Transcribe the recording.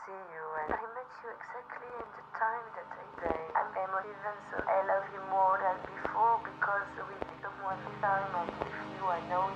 see you, and I met you exactly in the time that I say I'm emotive, and so I love you more than before because we did someone this time. And with you, I know